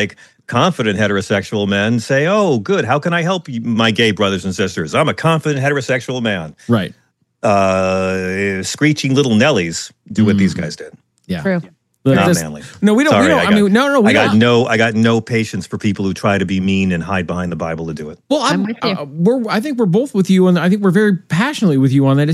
confident heterosexual men say, oh, good, how can I help you, my gay brothers and sisters? I'm a confident heterosexual man. Right. Screeching little Nellies do what these guys did. Yeah. True. Not manly. No, we don't. Sorry, I got no patience for people who try to be mean and hide behind the Bible to do it. Well, I'm with you. I think we're both with you, and I think we're very passionately with you on that.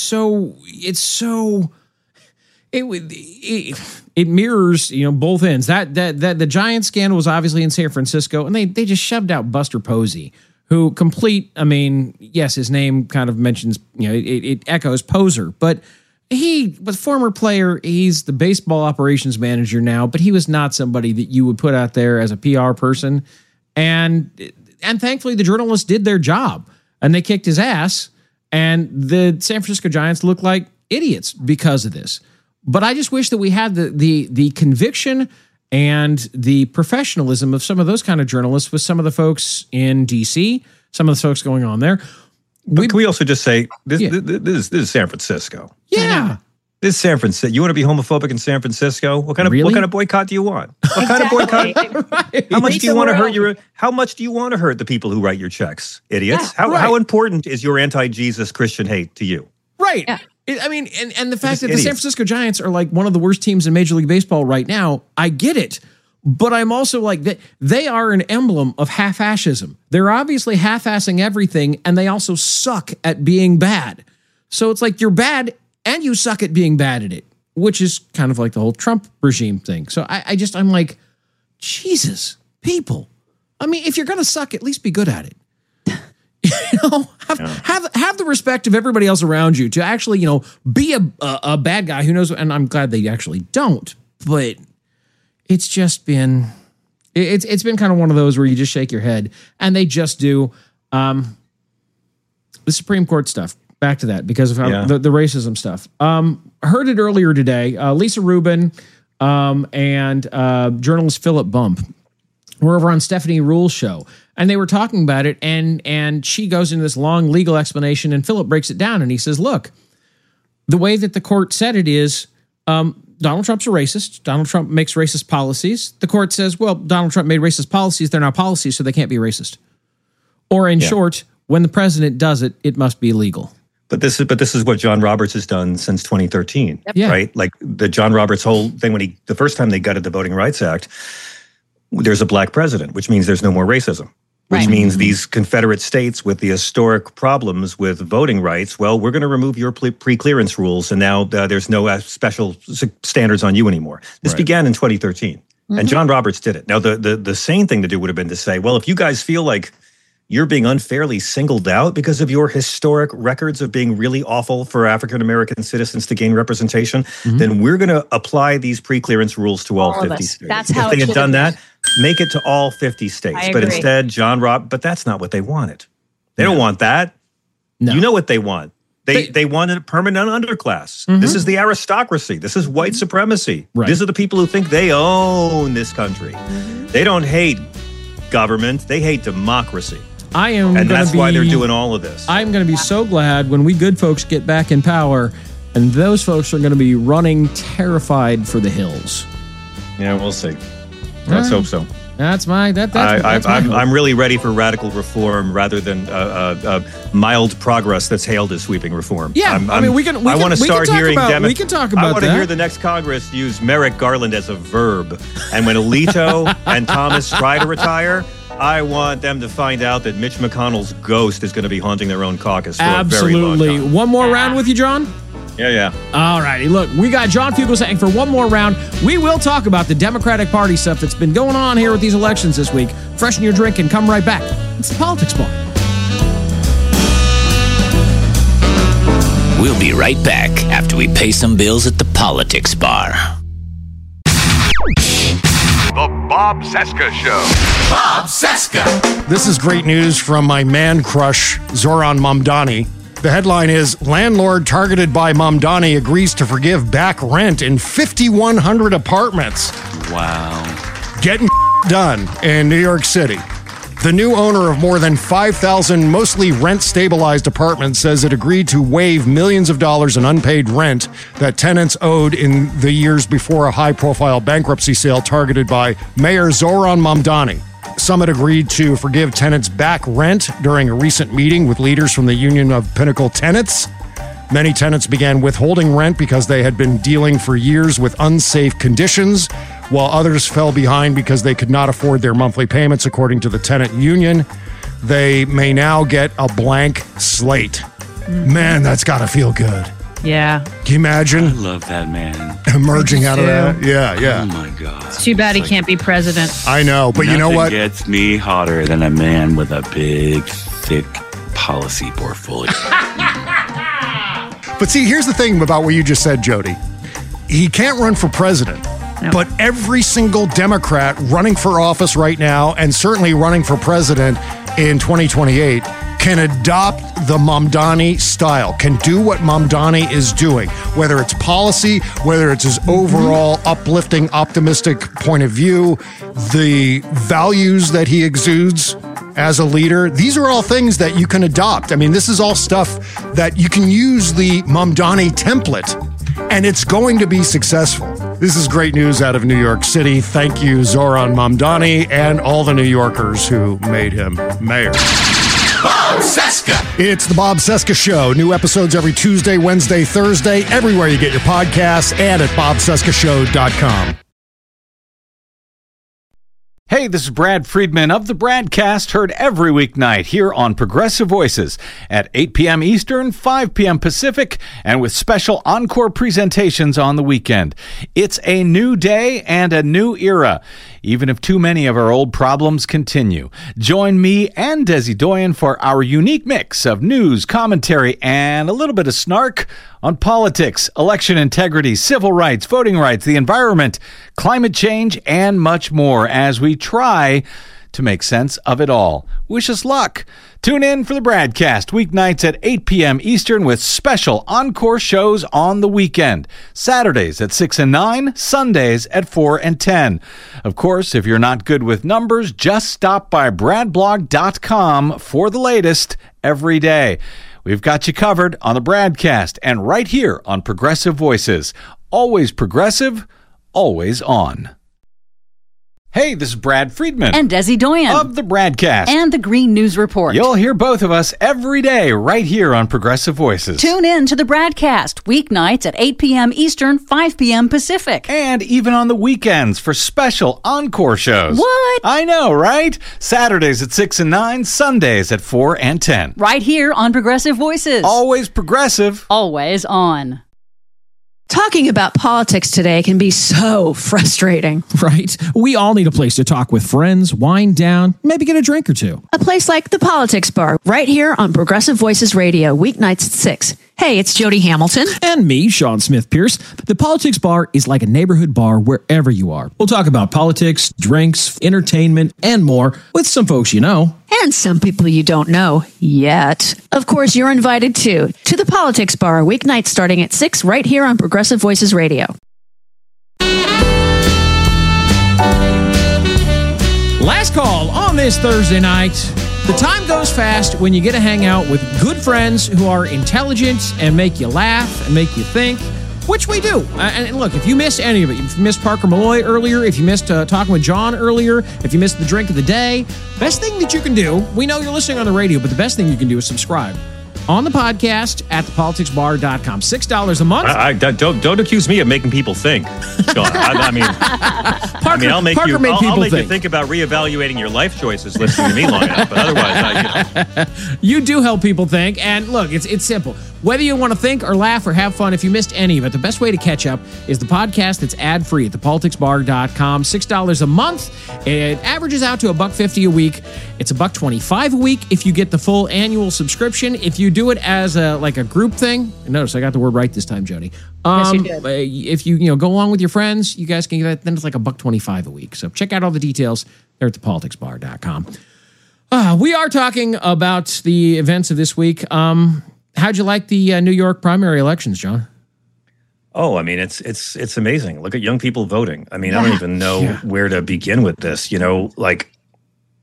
It mirrors, both ends. That the Giants scandal was obviously in San Francisco, and they just shoved out Buster Posey, who yes, his name kind of mentions, it echoes poser, but he was a former player. He's the baseball operations manager now, but he was not somebody that you would put out there as a PR person. And thankfully the journalists did their job and they kicked his ass, and the San Francisco Giants look like idiots because of this. But I just wish that we had the conviction and the professionalism of some of those kind of journalists with some of the folks in DC, some of the folks going on there. Can we also just say, this is San Francisco. Yeah. This is San Francisco. You want to be homophobic in San Francisco? What kind of boycott do you want? What kind of boycott? Right. How much do you want to hurt how much do you want to hurt the people who write your checks? Idiots. Yeah, how important is your anti-Jesus Christian hate to you? Right. Yeah. And the fact that the San Francisco Giants are like one of the worst teams in Major League Baseball right now, I get it. But I'm also like, they are an emblem of half-assism. They're obviously half-assing everything, and they also suck at being bad. So it's like you're bad, and you suck at being bad at it, which is kind of like the whole Trump regime thing. So I'm like, Jesus, people. If you're going to suck, at least be good at it. Have the respect of everybody else around you to actually, be a bad guy who knows. And I'm glad they actually don't, but it's just been, it's been kind of one of those where you just shake your head, and they just do. The Supreme Court stuff, back to that because of the racism stuff. Heard it earlier today. Lisa Rubin and journalist Philip Bump were over on Stephanie Ruhl's show, and they were talking about it, and she goes into this long legal explanation, and Philip breaks it down, and he says, look, the way that the court said it is, Donald Trump's a racist. Donald Trump makes racist policies. The court says, well, Donald Trump made racist policies. They're not policies, so they can't be racist. Or in short, when the president does it, it must be illegal. But this is what John Roberts has done since 2013, right? Like the John Roberts whole thing the first time they gutted the Voting Rights Act, there's a black president, which means there's no more racism. Which means these Confederate states with the historic problems with voting rights, well, we're going to remove your pre-clearance rules, and now there's no special standards on you anymore. This began in 2013, and John Roberts did it. Now, the sane thing to do would have been to say, well, if you guys feel like you're being unfairly singled out because of your historic records of being really awful for African-American citizens to gain representation, then we're going to apply these pre-clearance rules to all 50 states. That's how if they had done that, make it to all 50 states. But instead, but that's not what they wanted. They don't want that. No. You know what they want. They wanted a permanent underclass. This is the aristocracy. This is white supremacy. Right. These are the people who think they own this country. They don't hate government. They hate democracy. And that's why they're doing all of this. I'm going to be so glad when we good folks get back in power, and those folks are going to be running terrified for the hills. Yeah, we'll see. Let's hope so. That's my I'm really ready for radical reform rather than mild progress that's hailed as sweeping reform. Yeah, I want to start hearing we can talk about that. I want to hear the next Congress use Merrick Garland as a verb. And when Alito and Thomas try to retire, I want them to find out that Mitch McConnell's ghost is going to be haunting their own caucus for a very long time. One more round with you, John? Yeah. All righty. Look, we got John Fugelsang for one more round. We will talk about the Democratic Party stuff that's been going on here with these elections this week. Freshen your drink and come right back. It's the Politics Bar. We'll be right back after we pay some bills at the Politics Bar. The Bob Cesca Show. Bob Cesca. This is great news from my man crush, Zoran Mamdani. The headline is, landlord targeted by Mamdani agrees to forgive back rent in 5,100 apartments. Wow. Getting done in New York City. The new owner of more than 5,000 mostly rent-stabilized apartments says it agreed to waive millions of dollars in unpaid rent that tenants owed in the years before a high-profile bankruptcy sale targeted by Mayor Zoran Mamdani. Summit agreed to forgive tenants back rent during a recent meeting with leaders from the Union of Pinnacle Tenants. Many tenants began withholding rent because they had been dealing for years with unsafe conditions, while others fell behind because they could not afford their monthly payments, according to the tenant union. They may now get a blank slate. Man, that's got to feel good. Yeah. Can you imagine? I love that man. Emerging out of that? Yeah. Oh, my God. It's too bad he can't be president. I know, but you know what? Nothing gets me hotter than a man with a big, thick policy portfolio. But see, here's the thing about what you just said, Jody. He can't run for president, but every single Democrat running for office right now, and certainly running for president in 2028, can adopt the Mamdani style, can do what Mamdani is doing, whether it's policy, whether it's his overall uplifting, optimistic point of view, the values that he exudes as a leader. These are all things that you can adopt. I mean, this is all stuff that you can use the Mamdani template, and it's going to be successful. This is great news out of New York City. Thank you, Zoran Mamdani, and all the New Yorkers who made him mayor. Bob Cesca. It's the Bob Cesca Show. New episodes every Tuesday, Wednesday, Thursday, everywhere you get your podcasts, and at bobcescashow.com. Hey, this is Brad Friedman of the Bradcast, heard every weeknight here on Progressive Voices at 8 p.m. Eastern, 5 p.m. Pacific, and with special encore presentations on the weekend. It's a new day and a new era, even if too many of our old problems continue. Join me and Desi Doyen for our unique mix of news, commentary, and a little bit of snark on politics, election integrity, civil rights, voting rights, the environment, climate change, and much more as we try to make sense of it all. Wish us luck. Tune in for the Bradcast weeknights at 8 p.m. Eastern with special encore shows on the weekend. Saturdays at 6 and 9, Sundays at 4 and 10. Of course, if you're not good with numbers, just stop by bradblog.com for the latest every day. We've got you covered on the Bradcast and right here on Progressive Voices. Always progressive, always on. Hey, this is Brad Friedman. And Desi Doyen. Of the Bradcast. And the Green News Report. You'll hear both of us every day right here on Progressive Voices. Tune in to the Bradcast, weeknights at 8 p.m. Eastern, 5 p.m. Pacific. And even on the weekends for special encore shows. What? I know, right? Saturdays at 6 and 9, Sundays at 4 and 10. Right here on Progressive Voices. Always progressive. Always on. Talking about politics today can be so frustrating. Right? We all need a place to talk with friends, wind down, maybe get a drink or two. A place like the Politics Bar, right here on Progressive Voices Radio, weeknights at 6. Hey, it's Jody Hamilton. And me, Sean Smith Pierce. The Politics Bar is like a neighborhood bar wherever you are. We'll talk about politics, drinks, entertainment, and more with some folks you know. And some people you don't know yet. Of course, you're invited too to the Politics Bar, weeknights starting at 6 right here on Progressive Voices Radio. Last call on this Thursday night. The time goes fast when you get to hang out with good friends who are intelligent and make you laugh and make you think, which we do. And look, if you missed any of it, if you missed Parker Malloy earlier, if you missed talking with John earlier, if you missed the drink of the day, best thing that you can do, we know you're listening on the radio, but the best thing you can do is subscribe on the podcast at thepoliticsbar.com. $6 a month. Don't accuse me of making people think. I mean, I'll make you think about reevaluating your life choices listening to me long enough. But otherwise, you do help people think. And look, it's simple. Whether you want to think or laugh or have fun, if you missed any of it, the best way to catch up is the podcast that's ad-free at thepoliticsbar.com. $6 a month. It averages out to $1.50 a week. It's $1.25 a week if you get the full annual subscription. If you do it as a group thing, notice I got the word right this time, Jody. Yes, you did. If you go along with your friends, you guys can get that. Then it's like $1.25 a week. So check out all the details there at thepoliticsbar.com. We are talking about the events of this week. How'd you like the New York primary elections, John? Oh, I mean, it's amazing. Look at young people voting. I mean, I don't even know where to begin with this.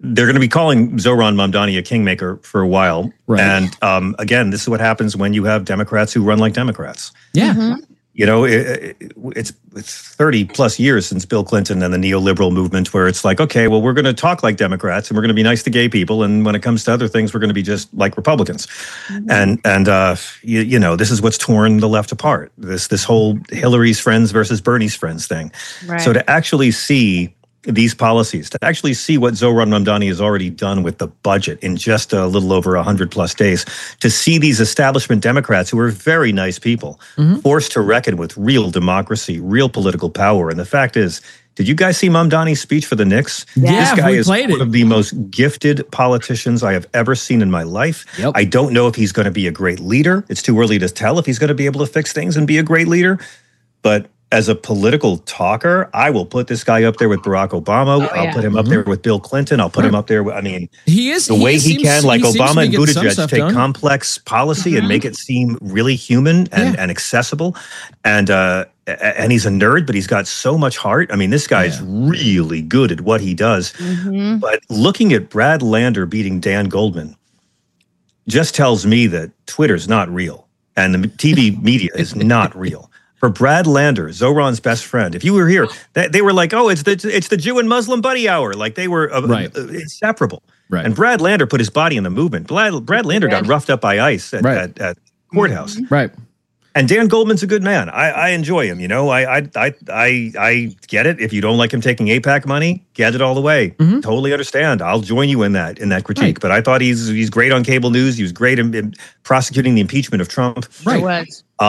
they're going to be calling Zohran Mamdani a kingmaker for a while. Right. And again, this is what happens when you have Democrats who run like Democrats. Yeah. Mm-hmm. You know, it's 30 plus years since Bill Clinton and the neoliberal movement, where it's like, okay, well, we're going to talk like Democrats and we're going to be nice to gay people, and when it comes to other things, we're going to be just like Republicans. Mm-hmm. And you know, this is what's torn the left apart. This whole Hillary's friends versus Bernie's friends thing. Right. So to actually see these policies, to actually see what Zohran Mamdani has already done with the budget in just a little over 100 plus days, to see these establishment Democrats who are very nice people forced to reckon with real democracy, real political power. And the fact is, did you guys see Mamdani's speech for the Knicks? Yeah, this guy we is played one it. of the most gifted politicians I have ever seen in my life. Yep. I don't know if he's going to be a great leader. It's too early to tell if he's going to be able to fix things and be a great leader. But as a political talker, I will put this guy up there with Barack Obama. I'll put him up there with Bill Clinton. I'll put him up there. I mean, the way he can, like Obama and Buttigieg, take done. complex policy and make it seem really human and accessible. And he's a nerd, but he's got so much heart. I mean, this guy's really good at what he does. Mm-hmm. But looking at Brad Lander beating Dan Goldman just tells me that Twitter's not real and the TV media is not real. For Brad Lander, Zohran's best friend, if you were here, they were like, "Oh, it's the Jew and Muslim buddy hour." Like they were inseparable. Right. And Brad Lander put his body in the movement. Brad Lander got roughed up by ICE at courthouse. Right. And Dan Goldman's a good man. I enjoy him. You know, I get it. If you don't like him taking AIPAC money, get it all the way. Mm-hmm. Totally understand. I'll join you in that critique. Right. But I thought he's great on cable news. He was great in prosecuting the impeachment of Trump. Right.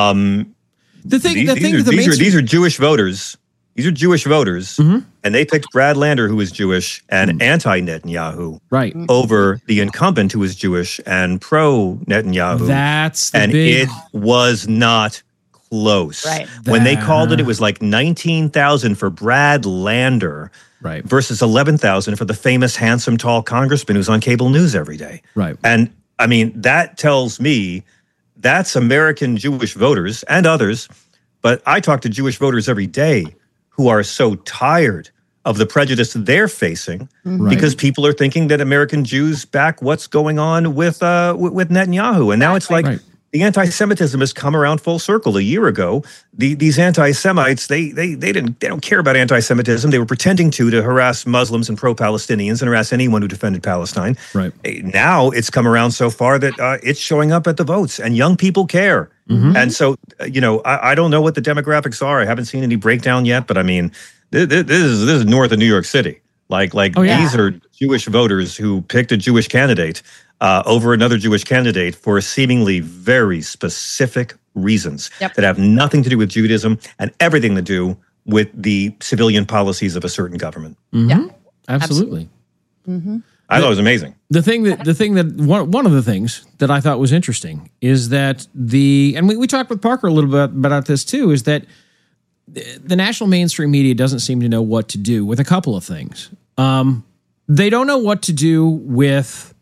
These are Jewish voters. These are Jewish voters, and they picked Brad Lander, who is Jewish and anti-Netanyahu, over the incumbent, who is Jewish and pro-Netanyahu. It was not close. Right. When they called it was like 19,000 for Brad Lander, versus 11,000 for the famous, handsome, tall congressman who's on cable news every day. Right. And I mean, that tells me that's American Jewish voters and others, but I talk to Jewish voters every day who are so tired of the prejudice they're facing because people are thinking that American Jews back what's going on with Netanyahu. And now it's like the anti-Semitism has come around full circle. A year ago, these anti-Semites, they don't care about anti-Semitism. They were pretending to harass Muslims and pro-Palestinians and harass anyone who defended Palestine. Right. Now it's come around so far that it's showing up at the votes, and young people care. Mm-hmm. And so, you know, I don't know what the demographics are. I haven't seen any breakdown yet, but I mean, this is north of New York City. These are Jewish voters who picked a Jewish candidate over another Jewish candidate for seemingly very specific reasons that have nothing to do with Judaism and everything to do with the civilian policies of a certain government. Mm-hmm. Yeah, absolutely. Mm-hmm. I thought it was amazing. One of the things that I thought was interesting is that and we talked with Parker a little bit about this too, is that the national mainstream media doesn't seem to know what to do with a couple of things. They don't know what to do with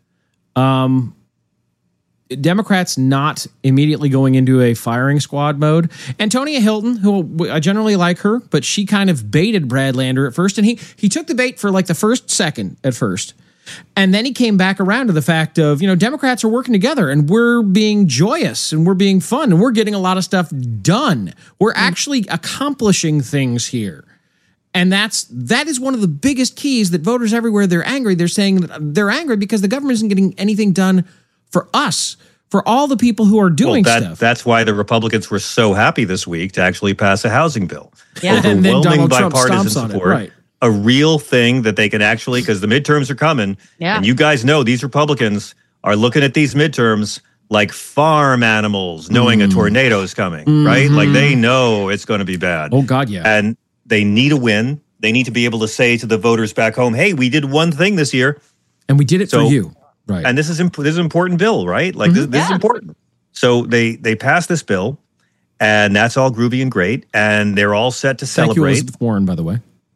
Democrats not immediately going into a firing squad mode. Antonia Hilton, who I generally like her, but she kind of baited Brad Lander at first, and he took the bait for like the first second at first. And then he came back around to the fact of, you know, Democrats are working together and we're being joyous and we're being fun and we're getting a lot of stuff done. We're actually accomplishing things here. And that is one of the biggest keys that voters everywhere, they're angry. They're saying that they're angry because the government isn't getting anything done for us, for all the people who are doing stuff. That's why the Republicans were so happy this week to actually pass a housing bill. Yeah, and then Donald Trump stomps on it. Right. A real thing that they can actually, because the midterms are coming, and you guys know these Republicans are looking at these midterms like farm animals knowing a tornado is coming, right? Like they know it's going to be bad. Oh, God, yeah. And they need a win. They need to be able to say to the voters back home, hey, we did one thing this year. And we did it for you. Right. And this is an important bill, right? Like this is important. So they passed this bill, and that's all groovy and great, and they're all set to celebrate. Thank you, Elizabeth Warren, by the way.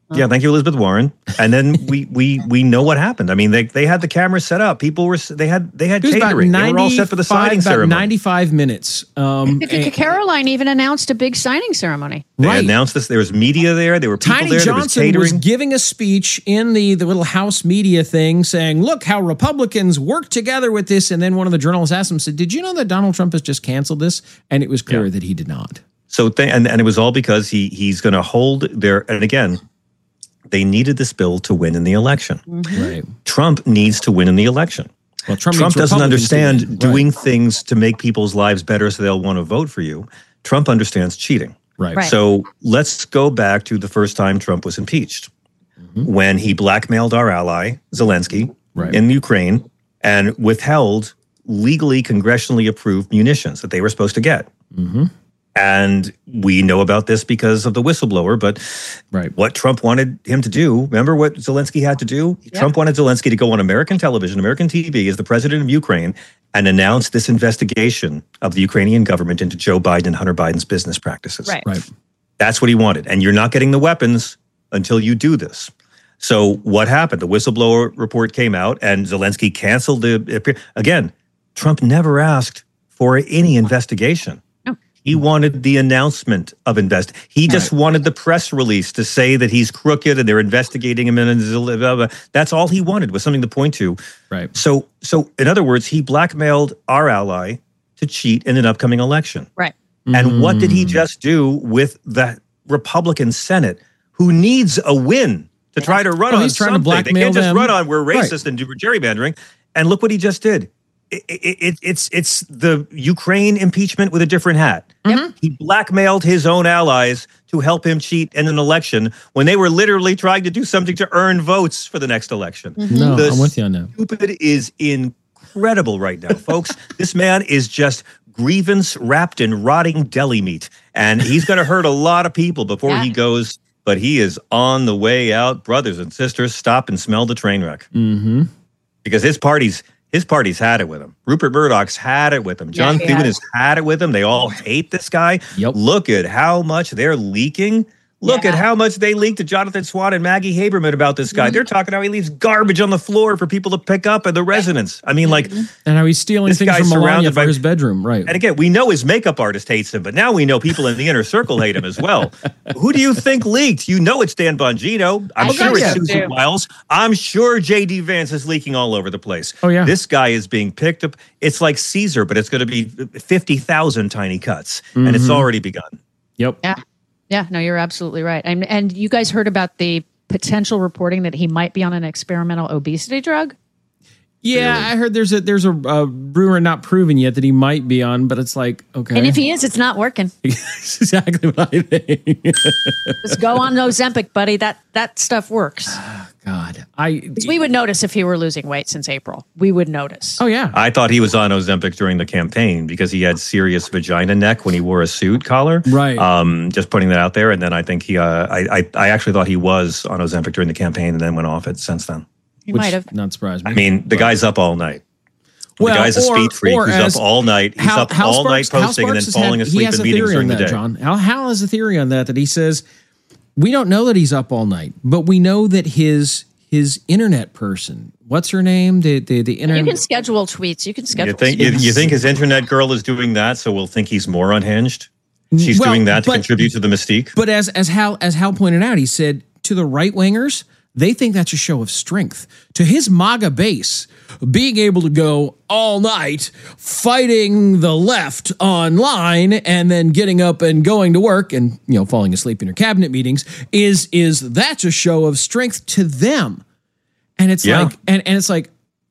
Yeah, thank you, Elizabeth Warren. And then we know what happened. I mean, they had the cameras set up. People they had catering. They were all set for the signing ceremony. 95 minutes. Caroline even announced a big signing ceremony. They announced this. There was media there. There were people Tiny there. Johnson was giving a speech in the little House media thing saying, look how Republicans work together with this. And then one of the journalists asked him, said, did you know that Donald Trump has just canceled this? And it was clear that he did not. So and it was all because he's going to hold their, and again, they needed this bill to win in the election. Right. Trump needs to win in the election. Well, Trump doesn't understand doing things to make people's lives better so they'll want to vote for you. Trump understands cheating. Right. So let's go back to the first time Trump was impeached, when he blackmailed our ally, Zelensky, in Ukraine, and withheld legally, congressionally approved munitions that they were supposed to get. And we know about this because of the whistleblower, but what Trump wanted him to do, remember what Zelensky had to do? Yeah. Trump wanted Zelensky to go on American television, American TV, as the president of Ukraine, and announce this investigation of the Ukrainian government into Joe Biden and Hunter Biden's business practices. Right. That's what he wanted. And you're not getting the weapons until you do this. So what happened? The whistleblower report came out and Zelensky canceled the... Again, Trump never asked for any investigation. He wanted the announcement of He just wanted the press release to say that he's crooked and they're investigating him. And that's all he wanted, was something to point to. Right. So in other words, he blackmailed our ally to cheat in an upcoming election. Right. And what did he just do with the Republican Senate, who needs a win to try to run on he's trying something? to blackmail they can't just them. run on we're racist and do gerrymandering. And look what he just did. It's the Ukraine impeachment with a different hat. He blackmailed his own allies to help him cheat in an election when they were literally trying to do something to earn votes for the next election. No, I'm with you on that. Stupid is incredible right now, folks. This man is just grievance wrapped in rotting deli meat, and he's going to hurt a lot of people before he goes. But he is on the way out. Brothers and sisters, stop and smell the train wreck. Because his party's had it with him. Rupert Murdoch's had it with him. John Thune has had it with him. They all hate this guy. Look at how much they're leaking. Look at how much they leaked to Jonathan Swan and Maggie Haberman about this guy. They're talking how he leaves garbage on the floor for people to pick up at the residence. I mean, like... And how he's stealing things from Melania for his bedroom, right. And again, we know his makeup artist hates him, but now we know people in the inner circle hate him as well. Who do you think leaked? You know it's Dan Bongino. I'm sure it's Susan Wiles. I'm sure J.D. Vance is leaking all over the place. Oh, yeah. This guy is being picked up. It's like Caesar, but it's going to be 50,000 tiny cuts, and it's already begun. Yep. Yeah, no, you're absolutely right. And you guys heard about the potential reporting that he might be on an experimental obesity drug? Yeah, really? I heard there's a rumor not proven yet that he might be on, but it's like, okay. And if he is, it's not working. That's exactly what I think. Just go on Ozempic, buddy. That stuff works. God, we would notice if he were losing weight since April. We would notice. Oh yeah, I thought he was on Ozempic during the campaign because he had serious vagina neck when he wore a suit collar. Right. Just putting that out there, and then I think he. I actually thought he was on Ozempic during the campaign, and then went off it since then. He might have. Not surprised me. I mean, the guy's up all night. The guy's a speed freak who's up all night. He's up all night posting and then falling asleep in meetings during the day. John, Hal has a theory on that he says we don't know that he's up all night, but we know that his internet person, what's her name? The internet. You can schedule tweets. You can schedule. You think his internet girl is doing that, so we'll think he's more unhinged? She's doing that to contribute to the mystique. But as Hal pointed out, he said to the right wingers, they think that's a show of strength. To his MAGA base, being able to go all night fighting the left online and then getting up and going to work and falling asleep in your cabinet meetings that's a show of strength to them. And it's like and it's like,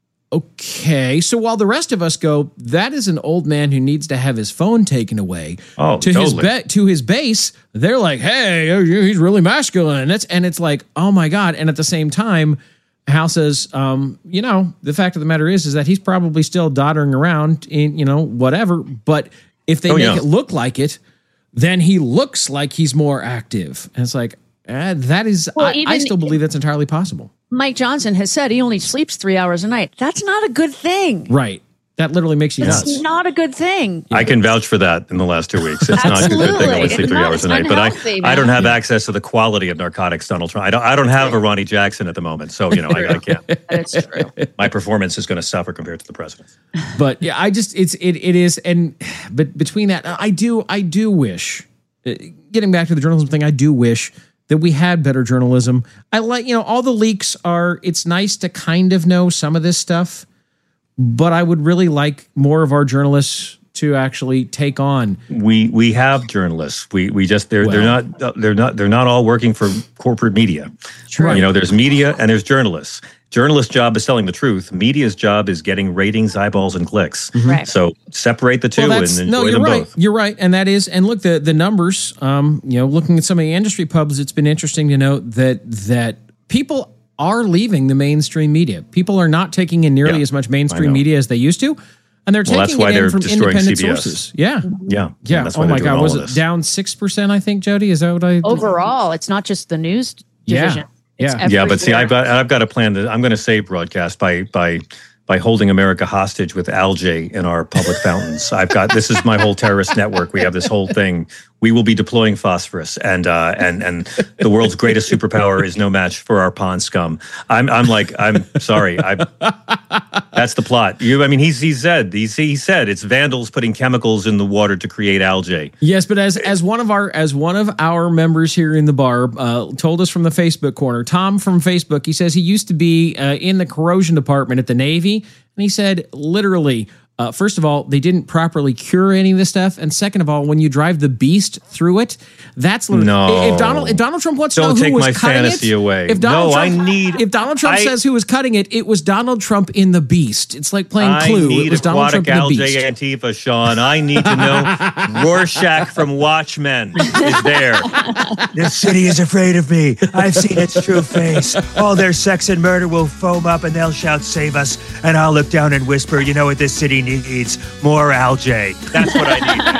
okay, so while the rest of us go, that is an old man who needs to have his phone taken away. Oh, to his base, they're like, hey, he's really masculine. And it's like, oh my God. And at the same time, Hal says, the fact of the matter is that he's probably still doddering around in, whatever. But if they make it look like it, then he looks like he's more active. And it's like, that is, I still believe that's entirely possible. Mike Johnson has said he only sleeps 3 hours a night. That's not a good thing. Right. That literally makes you nuts. It's not a good thing. I can vouch for that in the last 2 weeks. It's not a good thing to only sleep 3 hours a night. But I don't have access to the quality of narcotics, Donald Trump. I don't have a Ronnie Jackson at the moment. So, I can't. That's true. My performance is going to suffer compared to the president's. But yeah, it is. But between that, I do wish, getting back to the journalism thing, I do wish that we had better journalism. I like, all the leaks it's nice to kind of know some of this stuff. But I would really like more of our journalists to actually take on. We have journalists. We just they're not all working for corporate media. True. There's media and there's journalists. Journalist's job is telling the truth. Media's job is getting ratings, eyeballs, and clicks. Mm-hmm. Right. So separate the two and enjoy them both. You're right, and that is. And look, the numbers. Looking at some of the industry pubs, it's been interesting to note that people are leaving the mainstream media. People are not taking in nearly as much mainstream media as they used to, and they're taking it in from independent CBS. sources. Yeah. That's why oh my God, was it this. down 6%? I think, Jody, is that what I? Overall, it's not just the news division. Yeah. But see, I've got a plan that I'm going to save broadcast by holding America hostage with algae in our public fountains. This is my whole terrorist network. We have this whole thing. We will be deploying phosphorus, and the world's greatest superpower is no match for our pond scum. I'm sorry. That's the plot. He said it's vandals putting chemicals in the water to create algae. Yes, but as one of our members here in the bar told us from the Facebook corner, Tom from Facebook, he says he used to be in the corrosion department at the Navy, and he said literally. First of all, they didn't properly cure any of this stuff, and second of all, when you drive the beast through it, that's no. If Donald Trump wants to know Don't who take was my cutting fantasy it, away. If Donald Trump says who was cutting it, it was Donald Trump in the Beast. It's like playing Clue. I need it was Donald Trump in the Beast. algae Antifa, Sean. I need to know Rorschach from Watchmen is there. This city is afraid of me. I've seen its true face. All their sex and murder will foam up and they'll shout, "Save us." And I'll look down and whisper, "You know what this city needs? More algae." That's what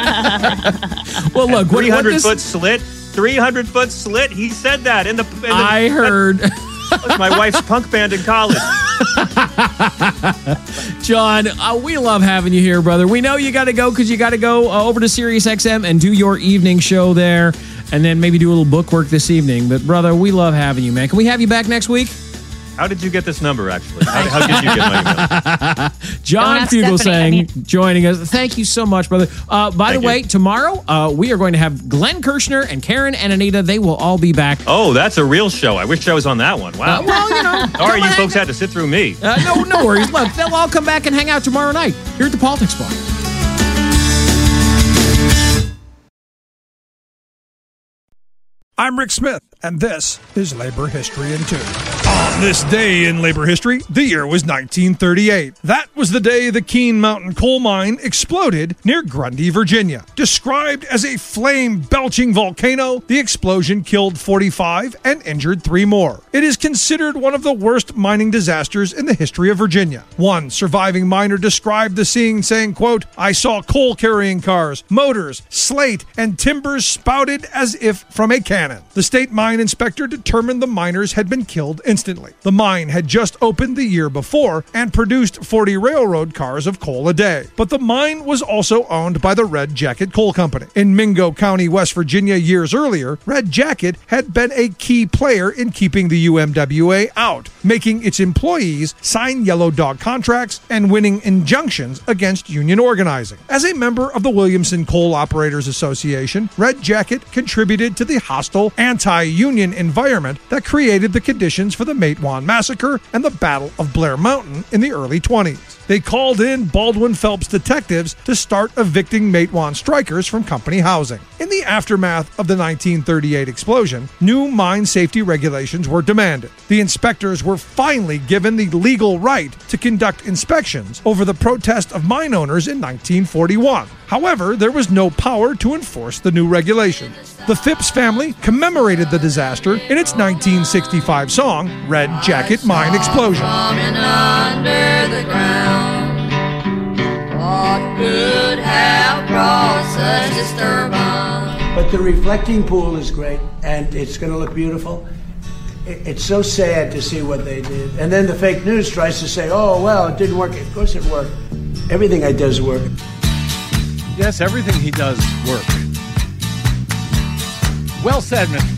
I need. Well, look, 300-foot slit. 300-foot slit. He said that in the I heard. That was my wife's punk band in college. John, we love having you here, brother. We know you got to go because you got to go over to SiriusXM and do your evening show there, and then maybe do a little book work this evening. But brother, we love having you, man. Can we have you back next week? How did you get this number, actually? How did you get my email? John Fugelsang joining us. Thank you so much, brother. By the way, tomorrow we are going to have Glenn Kirshner and Karen and Anita. They will all be back. Oh, that's a real show. I wish I was on that one. Wow. Sorry, you folks had to sit through me. No worries. Look, they'll all come back and hang out tomorrow night here at the Politics Bar. I'm Rick Smith, and this is Labor History in 2. On this day in labor history, the year was 1938. That was the day the Keene Mountain coal mine exploded near Grundy, Virginia. Described as a flame-belching volcano, the explosion killed 45 and injured 3 more. It is considered one of the worst mining disasters in the history of Virginia. One surviving miner described the scene saying, quote, "I saw coal-carrying cars, motors, slate, and timbers spouted as if from a cannon. The state mine inspector determined the miners had been killed instantly. The mine had just opened the year before and produced 40 railroad cars of coal a day. But the mine was also owned by the Red Jacket Coal Company. In Mingo County, West Virginia, years earlier, Red Jacket had been a key player in keeping the UMWA out, making its employees sign yellow dog contracts and winning injunctions against union organizing. As a member of the Williamson Coal Operators Association, Red Jacket contributed to the hostile anti-union environment that created the conditions for the Matewan Massacre and the Battle of Blair Mountain in the early 20s. They called in Baldwin Phelps detectives to start evicting Matewan strikers from company housing. In the aftermath of the 1938 explosion, new mine safety regulations were demanded. The inspectors were finally given the legal right to conduct inspections over the protest of mine owners in 1941. However, there was no power to enforce the new regulations. The Phipps family commemorated the disaster in its 1965 song, Red Jacket Mine Explosion. Under the ground. What could have brought such disturbance? But the reflecting pool is great, and it's going to look beautiful. It's so sad to see what they did. And then the fake news tries to say, oh, well, it didn't work. Of course it worked. Everything I does work. Yes, everything he does work. Well said, Mr.